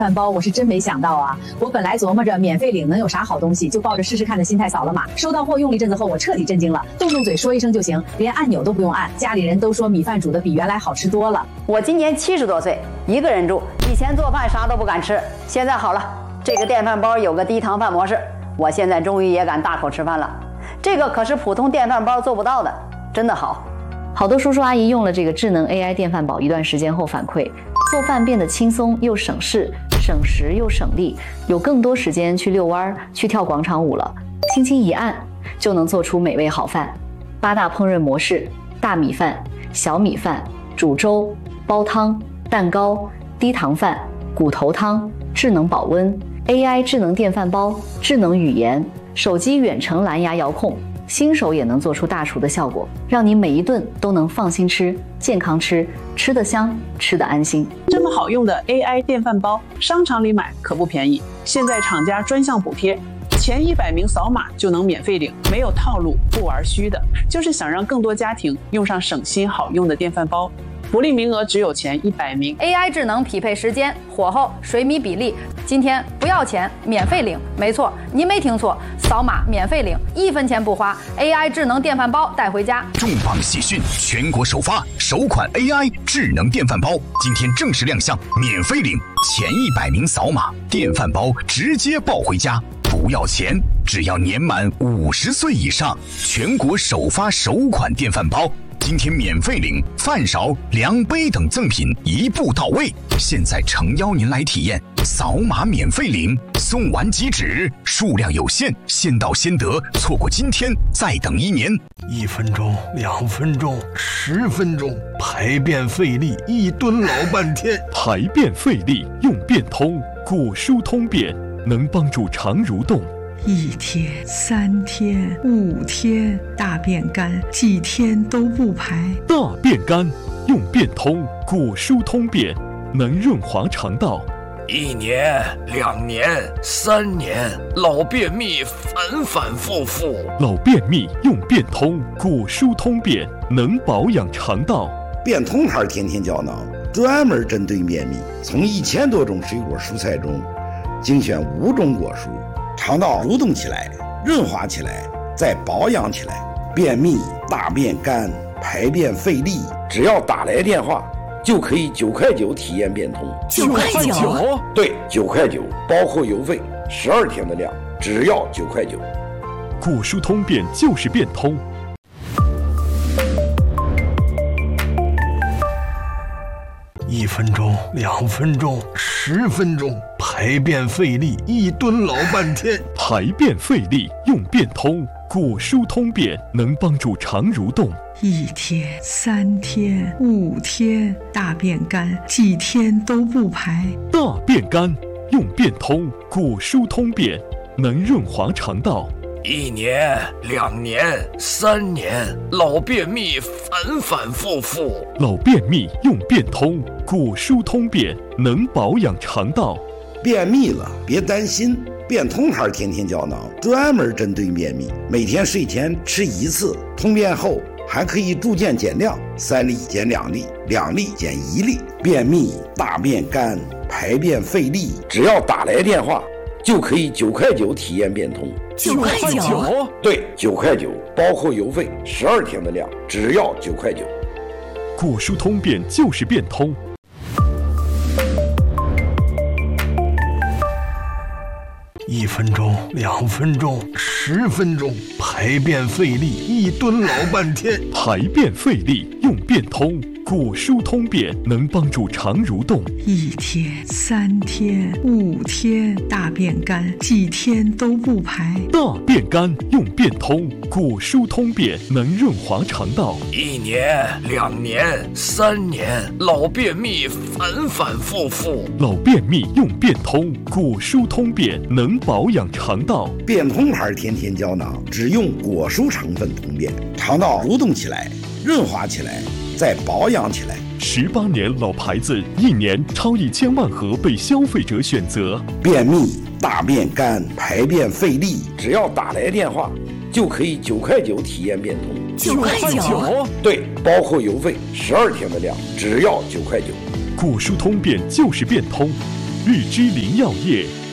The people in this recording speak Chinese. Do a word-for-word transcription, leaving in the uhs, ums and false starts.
饭包我是真没想到啊！我本来琢磨着免费领能有啥好东西，就抱着试试看的心态扫了码。收到货用了一阵子后，我彻底震惊了，动动嘴说一声就行，连按钮都不用按。家里人都说米饭煮的比原来好吃多了。 我今年七十多岁，一个人住，以前做饭啥都不敢吃，现在好了，这个电饭煲有个低糖饭模式，我现在终于也敢大口吃饭了。这个可是普通电饭煲做不到的，真的好。 好多叔叔阿姨用了这个智能 A I 电饭煲一段时间后反馈，做饭变得轻松又省事，省时又省力，有更多时间去遛弯、去跳广场舞了。轻轻一按，就能做出美味好饭。八大烹饪模式：大米饭、小米饭、煮粥、煲汤、蛋糕、低糖饭、骨头汤、智能保温、A I 智能电饭煲、智能语言、手机远程蓝牙遥控。新手也能做出大厨的效果，让你每一顿都能放心吃、健康吃，吃得香，吃得安心。 这么好用的 A I 电饭煲，商场里买可不便宜。现在厂家专项补贴，前一百名扫码就能免费领，没有套路，不玩虚的，就是想让更多家庭用上省心好用的电饭煲。福利名额只有前一百名。 A I 智能匹配时间、火候、水米比例，今天不要钱，免费领。没错，您没听错，扫码免费领，一分钱不花。A I 智能电饭煲带回家。 重磅喜讯，全国首发首款 A I 智能电饭煲，今天正式亮相，免费领，前一百名扫码，电饭煲直接抱回家，不要钱，只要年满五十岁以上，全国首发首款电饭煲。今天免费领饭勺、量杯等赠品一步到位，现在诚邀您来体验，扫码免费领，送完即止，数量有限，先到先得，错过今天再等一年。 一分钟、两分钟、十分钟，排便费力，一蹲老半天。 排便费力用便通，果蔬通便，能帮助肠蠕动。 一天、三天、五天，大便干，几天都不排。 大便干用便通，果蔬通便，能润滑肠道。 一年、两年、三年，老便秘反反复复。 老便秘用便通，果蔬通便，能保养肠道。 便通牌天天胶囊专门针对便秘，从一千多种水果蔬菜中精选五种果蔬。肠道蠕动起来，润滑起来，再保养起来。便秘、大便干、排便费力，只要打来电话，就可以九块九体验便通。 九块九？ 对，九块九，包括邮费，十二天的量，只要九块九。 果蔬通便就是便通。 一分钟、两分钟、十分钟，排便费力，一蹲老半天。 排便费力用便通，果蔬通便，能帮助肠蠕动。 一天、三天、五天，大便干，几天都不排。 大便干用便通，果蔬通便，能润滑肠道。 一年、两年、三年，老便秘反反复复。 老便秘用便通，果蔬通便，能保养肠道。 便秘了别担心，便通牌天天胶囊专门针对便秘，每天睡前吃一次，通便后还可以逐渐减量，三粒减两粒，两粒减一粒。便秘、大便干、排便费力，只要打来电话，就可以九块九体验便通。 九块九？ 对，九块九，包括邮费，十二天的量，只要九块九。 果蔬通便就是便通。 一分钟、两分钟、十分钟，排便费力，一蹲老半天。 排便费力用便通，果蔬通便，能帮助肠蠕动。 一天、三天、五天，大便干，几天都不排。 大便干用便通，果蔬通便，能润滑肠道。 一年、两年、三年，老便秘反反复复。 老便秘用便通，果蔬通便，能保养肠道。 便通牌天天胶囊只用果蔬成分通便，肠道蠕动起来，润滑起来，再保养起来。 十八年老牌子，一年超一千万盒被消费者选择。 便秘、大便干、排便费力，只要打来电话，就可以九块九体验便通。 九块九？ 对，包括邮费，十二天的量，只要九块九。 果蔬通便就是便通。 日之林药业。